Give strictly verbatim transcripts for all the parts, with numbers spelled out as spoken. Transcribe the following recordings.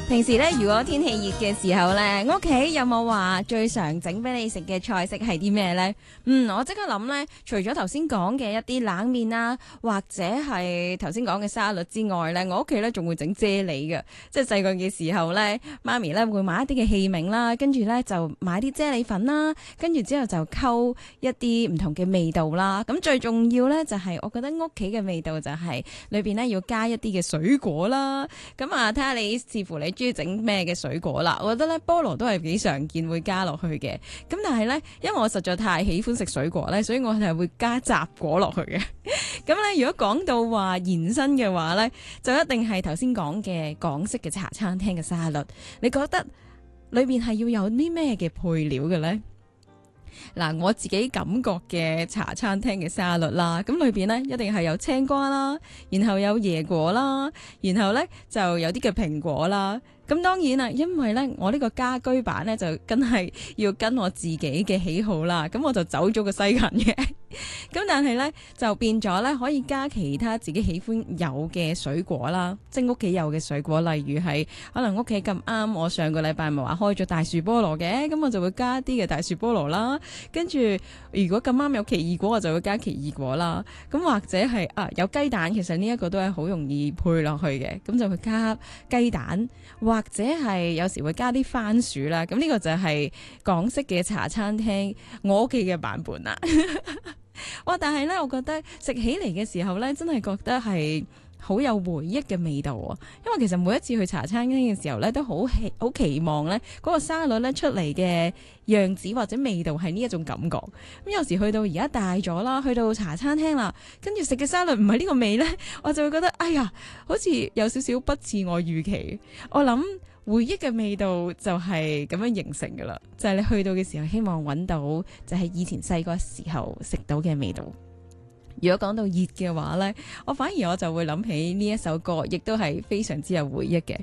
平時咧，如果天氣熱嘅時候咧，屋企有冇話最常整俾你食嘅菜式係啲咩呢？嗯，我即刻諗呢，除咗頭先講嘅一啲冷麵啦，或者係頭先講嘅沙律之外呢，我屋企咧仲會整啫喱嘅。即係細個嘅時候呢，媽咪咧會買一啲嘅器皿啦，跟住呢就買啲啫喱粉啦，跟住之後就溝一啲唔同嘅味道啦。咁最重要呢，就係我覺得屋企嘅味道就係裏邊呢要加一啲嘅水果啦。咁啊，睇下你視乎你中意整咩嘅水果啦。我覺得咧菠蘿都係幾常見會加落去嘅。咁但係咧，因為我實在太喜歡食水果咧，所以我係會加雜果落去嘅。咁咧，如果講到話延伸嘅話咧，就一定係頭先講嘅港式嘅茶餐廳嘅沙律。你覺得裏邊係要有啲咩嘅配料嘅咧？嗱，我自己感覺嘅茶餐廳嘅沙律啦，咁裏邊呢一定係有青瓜啦，然後有椰果啦，然後呢就有啲嘅蘋果啦。咁當然啦，因為咧我呢個家居版咧就梗係要跟我自己嘅喜好啦，咁我就走咗個西芹嘅。咁但係咧就變咗咧可以加其他自己喜歡有嘅水果啦，即係屋企有嘅水果，例如係可能屋企咁啱，我上個禮拜咪話開咗大樹菠蘿嘅，咁我就會加啲嘅大樹菠蘿啦。跟住如果咁啱有奇異果，我就會加奇異果啦。咁或者係啊有雞蛋，其實呢一個都係好容易配落去嘅，咁就會加雞蛋。或者係有時會加啲番薯啦，咁呢個就係港式嘅茶餐廳我屋企嘅版本啦。哇！但係呢，我覺得食起嚟嘅時候呢，真係覺得係好有回憶嘅味道啊！因為其實每一次去茶餐廳嘅時候呢，都好期好期望呢嗰個沙律呢出嚟嘅樣子或者味道係呢一種感覺。咁有時去到而家大咗啦，去到茶餐廳啦，跟住食嘅沙律唔係呢個味呢，我就會覺得哎呀，好似有少少不似我預期。我諗回憶嘅味道就係咁樣形成噶啦，就係你去到嘅時候，希望揾到就係以前細個時候食到嘅味道。如果講到熱嘅話呢，我反而我就會諗起呢一首歌，亦都係非常之有回憶嘅。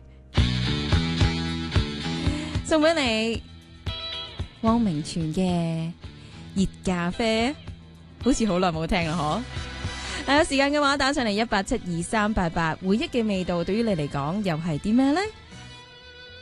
送俾你汪明荃嘅熱咖啡，好似好耐冇聽啦嗬。有時間嘅話打上嚟一八七二三八八，回憶嘅味道對於你嚟講又係啲咩呢？